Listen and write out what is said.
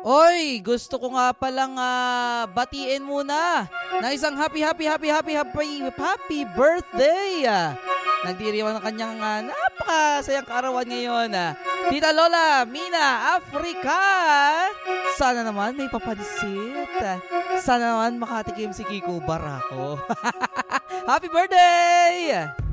Oy, gusto ko nga palang batiin muna na isang happy birthday. Nagdiriwang ng kanyang napakasayang kaarawan ngayon. Tita Lola Mina Africa. Sana naman may papansit. Sana naman makatikim si Kiko Barako. Happy birthday!